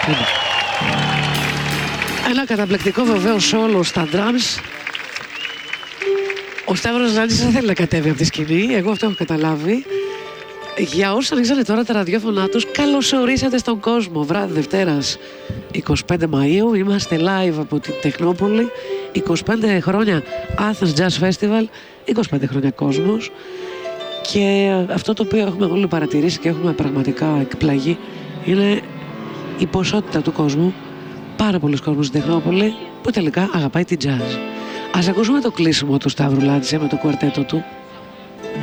Ένα καταπληκτικό βεβαίω solo στα drums. Ο Σταύρος Ζάνης δεν θέλει να κατέβει από τη σκηνή, εγώ αυτό έχω καταλάβει. Για όσους ανοίξανε τώρα τα ραδιόφωνά τους, καλώς ορίσατε στον κόσμο. Βράδυ Δευτέρας 25 Μαΐου, είμαστε live από την Τεχνόπολη. 25 χρόνια Athens Jazz Festival, 25 χρόνια κόσμος. Και αυτό το οποίο έχουμε όλοι παρατηρήσει και έχουμε πραγματικά εκπλαγεί είναι η ποσότητα του κόσμου. Πάρα πολλοί κόσμος στην Τεχνόπολη που τελικά αγαπάει την jazz. Ας ακούσουμε το κλείσιμο του Σταύρου Λάτζη με το κουαρτέτο του.